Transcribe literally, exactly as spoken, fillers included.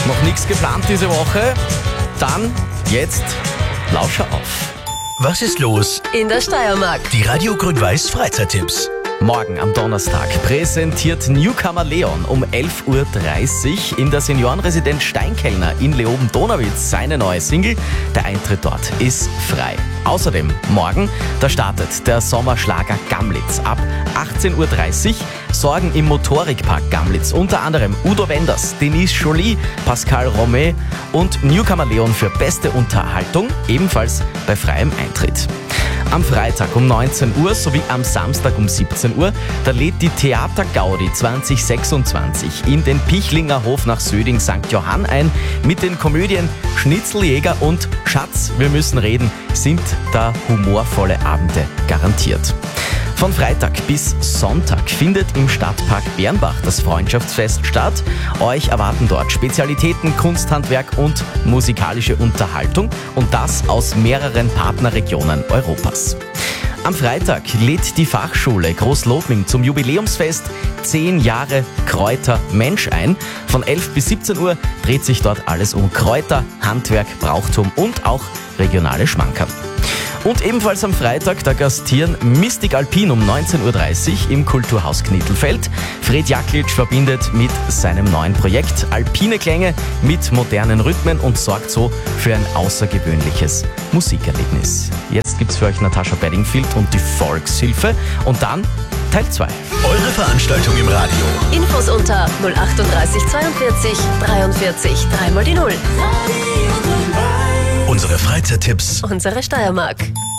Noch nichts geplant diese Woche? Dann jetzt Lauscher auf. Was ist los? In der Steiermark. Die Radio Grün-Weiß Freizeittipps. Morgen am Donnerstag präsentiert Newcomer Leon um elf Uhr dreißig in der Seniorenresidenz Steinkellner in Leoben-Donauwitz seine neue Single. Der Eintritt dort ist frei. Außerdem morgen, da startet der Sommerschlager Gamlitz. Ab achtzehn Uhr dreißig sorgen im Motorikpark Gamlitz unter anderem Udo Wenders, Denise Jolie, Pascal Romé und Newcomer Leon für beste Unterhaltung, ebenfalls bei freiem Eintritt. Am Freitag um neunzehn Uhr sowie am Samstag um siebzehn Uhr, da lädt die Theater Gaudi zwanzig sechsundzwanzig in den Pichlinger Hof nach Söding Sankt Johann ein. Mit den Komödien Schnitzeljäger und Schatz, wir müssen reden, sind da humorvolle Abende garantiert. Von Freitag bis Sonntag findet im Stadtpark Bernbach das Freundschaftsfest statt. Euch erwarten dort Spezialitäten, Kunsthandwerk und musikalische Unterhaltung und das aus mehreren Partnerregionen Europas. Am Freitag lädt die Fachschule Großlobming zum Jubiläumsfest zehn Jahre Kräuter Mensch ein. Von elf bis siebzehn Uhr dreht sich dort alles um Kräuter, Handwerk, Brauchtum und auch regionale Schmankerl. Und ebenfalls am Freitag, da gastieren Mystic Alpin um neunzehn Uhr dreißig im Kulturhaus Knittelfeld. Fred Jaklic verbindet mit seinem neuen Projekt alpine Klänge mit modernen Rhythmen und sorgt so für ein außergewöhnliches Musikerlebnis. Jetzt gibt's für euch Natascha Bedingfield und die Volkshilfe und dann Teil zwei. Eure Veranstaltung im Radio. Infos unter null achtunddreißig zweiundvierzig dreiundvierzig dreimal die Null. Unsere Freizeittipps. Unsere Steiermark.